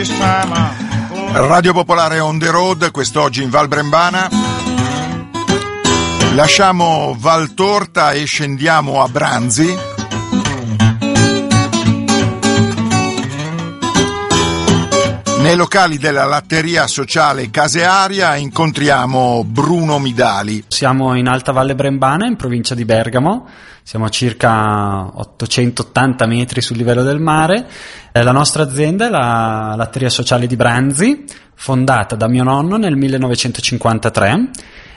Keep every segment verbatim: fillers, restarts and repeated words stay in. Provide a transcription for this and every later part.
Radio Popolare on the road, quest'oggi in Val Brembana. Lasciamo Val Torta e scendiamo a Branzi. Nei locali della latteria sociale Casearia incontriamo Bruno Midali. Siamo in Alta Valle Brembana, in provincia di Bergamo, siamo a circa ottocentottanta metri sul livello del mare. La nostra azienda è la latteria sociale di Branzi, fondata da mio nonno nel millenovecentocinquantatré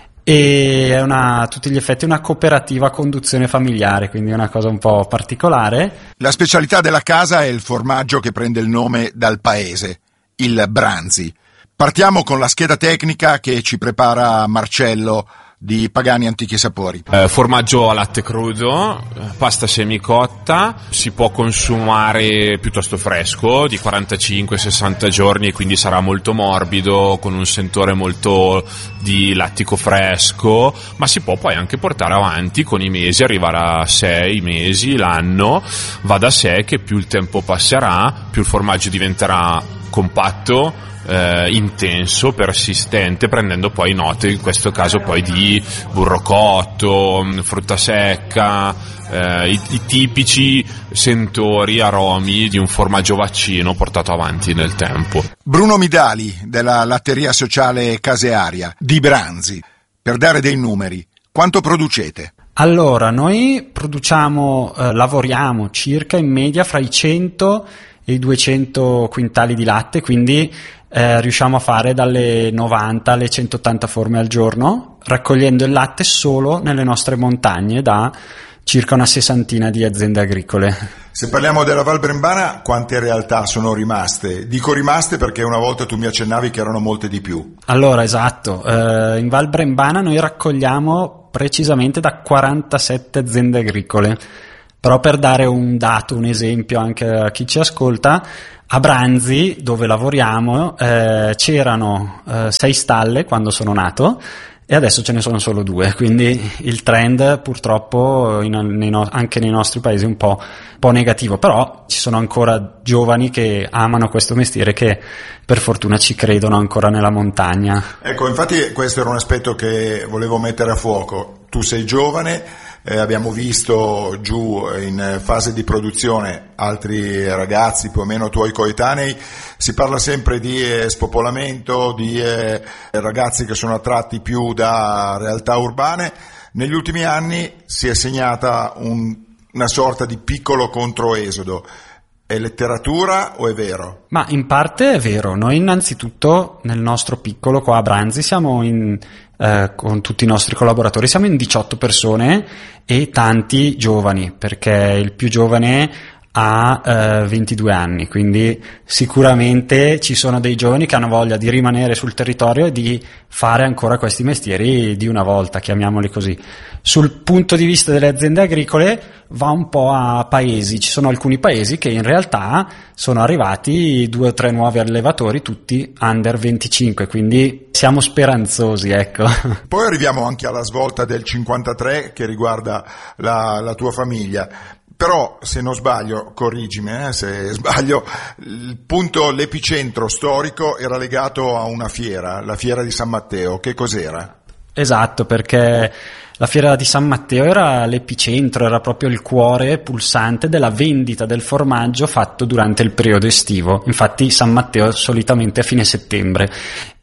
e è una, a tutti gli effetti una cooperativa a conduzione familiare, quindi è una cosa un po' particolare. La specialità della casa è il formaggio che prende il nome dal paese, il Branzi. Partiamo con la scheda tecnica che ci prepara Marcello di Pagani Antichi Sapori. Eh, formaggio a latte crudo, pasta semicotta, si può consumare piuttosto fresco, di quarantacinque sessanta giorni, e quindi sarà molto morbido, con un sentore molto di lattico fresco, ma si può poi anche portare avanti con i mesi, arrivare a sei mesi, l'anno. Va da sé che più il tempo passerà, più il formaggio diventerà compatto, Eh, intenso, persistente, prendendo poi note, in questo caso poi di burro cotto, frutta secca, eh, i, i tipici sentori, aromi di un formaggio vaccino portato avanti nel tempo. Bruno Midali della latteria sociale Casearia di Branzi. Per dare dei numeri, quanto producete? Allora, noi produciamo, eh, lavoriamo circa in media fra i cento e i duecento quintali di latte, quindi Eh, riusciamo a fare dalle novanta alle centottanta forme al giorno, raccogliendo il latte solo nelle nostre montagne da circa una sessantina di aziende agricole. Se parliamo della Val Brembana, quante realtà sono rimaste? Dico rimaste perché una volta tu mi accennavi che erano molte di più. Allora, esatto, eh, in Val Brembana noi raccogliamo precisamente da quarantasette aziende agricole. Però per dare un dato, un esempio anche a chi ci ascolta, a Branzi, dove lavoriamo, eh, c'erano eh, sei stalle quando sono nato e adesso ce ne sono solo due, quindi il trend purtroppo in, nei no, anche nei nostri paesi è un po', un po' negativo, però ci sono ancora giovani che amano questo mestiere, che per fortuna ci credono ancora nella montagna. Ecco, infatti questo era un aspetto che volevo mettere a fuoco. Tu sei giovane, Eh, abbiamo visto giù in fase di produzione altri ragazzi più o meno tuoi coetanei, si parla sempre di eh, spopolamento, di eh, ragazzi che sono attratti più da realtà urbane. Negli ultimi anni si è segnata un, una sorta di piccolo controesodo. È letteratura o è vero? Ma in parte è vero. Noi innanzitutto nel nostro piccolo qua a Branzi siamo in, eh, con tutti i nostri collaboratori, siamo in diciotto persone e tanti giovani, perché il più giovane ha eh, ventidue anni, quindi sicuramente ci sono dei giovani che hanno voglia di rimanere sul territorio e di fare ancora questi mestieri di una volta, chiamiamoli così. Sul punto di vista delle aziende agricole va un po' a paesi, ci sono alcuni paesi che in realtà sono arrivati due o tre nuovi allevatori, tutti under venticinque, quindi siamo speranzosi, ecco. Poi arriviamo anche alla svolta del cinquantatré che riguarda la, la tua famiglia. Però, se non sbaglio, correggimi eh, se sbaglio, il punto, l'epicentro storico era legato a una fiera, la fiera di San Matteo. Che cos'era? Esatto, perché la fiera di San Matteo era l'epicentro, era proprio il cuore pulsante della vendita del formaggio fatto durante il periodo estivo. Infatti San Matteo è solitamente a fine settembre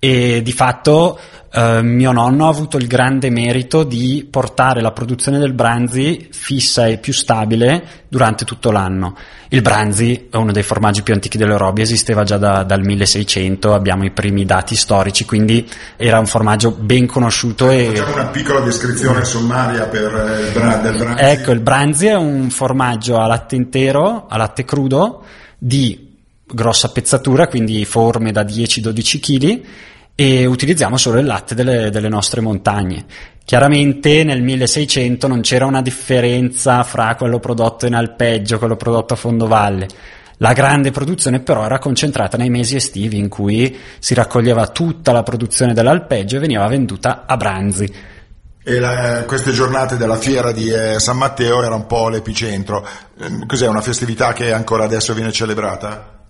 e di fatto Uh, mio nonno ha avuto il grande merito di portare la produzione del Branzi fissa e più stabile durante tutto l'anno. Il Branzi è uno dei formaggi più antichi dell'Europa, esisteva già da, dal milleseicento, abbiamo i primi dati storici, quindi era un formaggio ben conosciuto. E facciamo una piccola descrizione sommaria per il bra- del Branzi. Ecco, il Branzi è un formaggio a latte intero, a latte crudo, di grossa pezzatura, quindi forme da dieci dodici chili, e utilizziamo solo il latte delle, delle nostre montagne. Chiaramente nel milleseicento non c'era una differenza fra quello prodotto in alpeggio e quello prodotto a fondovalle. La grande produzione però era concentrata nei mesi estivi, in cui si raccoglieva tutta la produzione dell'alpeggio e veniva venduta a Branzi. E la, queste giornate della fiera di eh, San Matteo era un po' l'epicentro. Eh, cos'è, una festività che ancora adesso viene celebrata?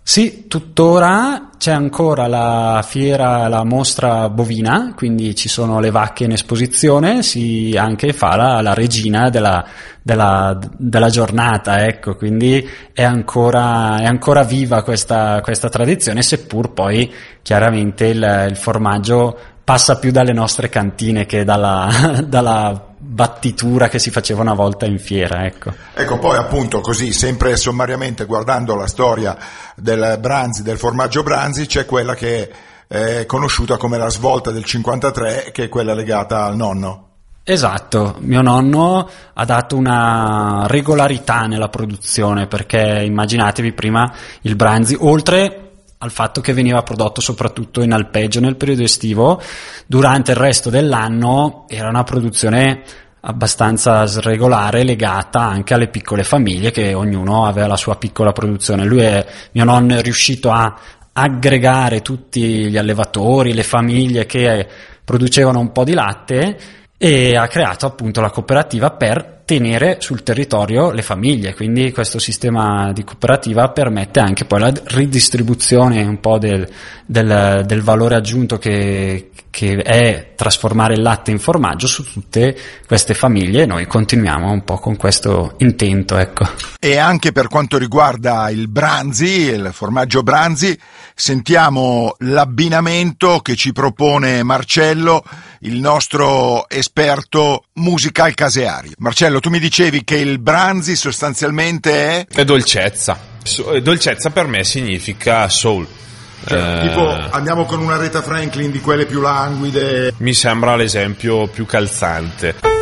Sì, tuttora c'è ancora la fiera, la mostra bovina, quindi ci sono le vacche in esposizione, si anche fa la, la regina della, della, della giornata, ecco, quindi è ancora, è ancora viva questa, questa tradizione, seppur poi chiaramente il, il formaggio passa più dalle nostre cantine che dalla, dalla battitura che si faceva una volta in fiera, ecco. Ecco, poi appunto così, sempre sommariamente guardando la storia del Branzi, del formaggio Branzi, c'è quella che è conosciuta come la svolta del cinquantatré, che è quella legata al nonno. Esatto, mio nonno ha dato una regolarità nella produzione, perché immaginatevi prima il Branzi, oltre al fatto che veniva prodotto soprattutto in alpeggio nel periodo estivo, durante il resto dell'anno era una produzione abbastanza sregolare, legata anche alle piccole famiglie, che ognuno aveva la sua piccola produzione. Lui è, mio nonno è riuscito a aggregare tutti gli allevatori, le famiglie che producevano un po' di latte, e ha creato appunto la cooperativa per tenere sul territorio le famiglie, quindi questo sistema di cooperativa permette anche poi la ridistribuzione un po' del, del, del valore aggiunto che, che è trasformare il latte in formaggio su tutte queste famiglie, e noi continuiamo un po' con questo intento, ecco. E anche per quanto riguarda il Branzi, il formaggio Branzi, sentiamo l'abbinamento che ci propone Marcello, il nostro esperto musical caseario. Marcello, tu mi dicevi che il Branzi sostanzialmente è? È dolcezza. So, dolcezza per me significa soul. Cioè, eh, tipo andiamo con una Aretha Franklin di quelle più languide. Mi sembra l'esempio più calzante.